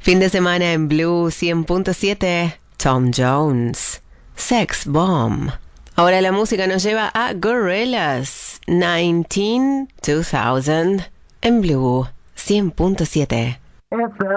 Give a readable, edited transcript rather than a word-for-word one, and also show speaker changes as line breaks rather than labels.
Fin de semana en Blue 100.7, Tom Jones, Sex Bomb. Ahora la música nos lleva a Gorillaz, 2000 en Blue 100.7.